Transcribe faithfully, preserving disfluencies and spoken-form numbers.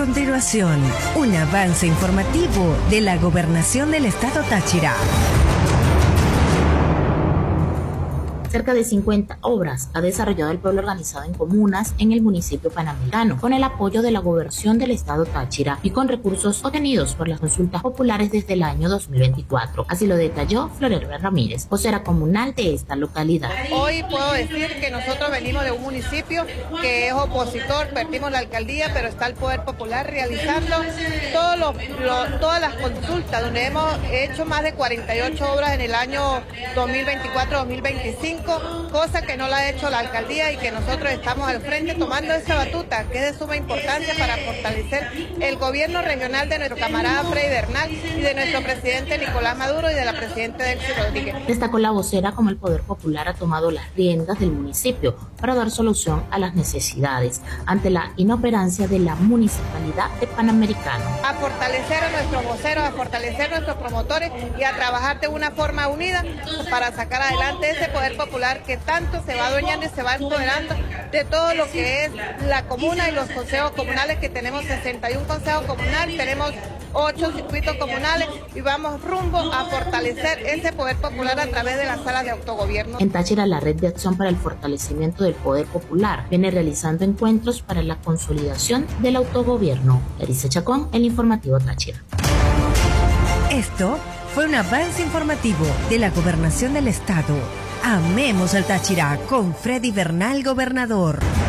continuación, un avance informativo de la Gobernación del Estado Táchira. Cerca de cincuenta obras ha desarrollado el pueblo organizado en comunas en el municipio panamericano, con el apoyo de la Gobernación del Estado Táchira y con recursos obtenidos por las consultas populares desde el año dos mil veinticuatro. Así lo detalló Florerbe Ramírez, vocera comunal de esta localidad. Hoy puedo decir que nosotros venimos de un municipio que es opositor, perdimos la alcaldía, pero está el Poder Popular realizando todos los, lo, todas las consultas, donde hemos hecho más de cuarenta y ocho obras en el año dos mil veinticuatro dos mil veinticinco, cosa que no la ha hecho la alcaldía y que nosotros estamos al frente tomando esa batuta, que es de suma importancia para fortalecer el gobierno regional de nuestro camarada Freddy Bernal y de nuestro presidente Nicolás Maduro y de la presidenta Delcy Rodríguez. Destacó la vocera como el Poder Popular ha tomado las riendas del municipio para dar solución a las necesidades ante la inoperancia de la municipalidad de Panamericano. A fortalecer a nuestros voceros, a fortalecer a nuestros promotores y a trabajar de una forma unida para sacar adelante ese Poder Popular que tanto se va adueñando y se va empoderando de todo lo que es la comuna y los consejos comunales, que tenemos sesenta y uno consejos comunales, tenemos ocho circuitos comunales y vamos rumbo a fortalecer ese Poder Popular a través de las salas de autogobierno. En Táchira, la Red de Acción para el Fortalecimiento del Poder Popular viene realizando encuentros para la consolidación del autogobierno. Larissa Chacón, el informativo Táchira. Esto fue un avance informativo de la Gobernación del Estado. Amemos al Táchira con Freddy Bernal, gobernador.